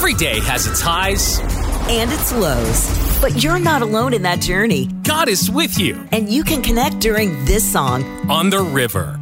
Every day has its highs and its lows. But you're not alone in that journey. God is with you And you can connect during this song on the river.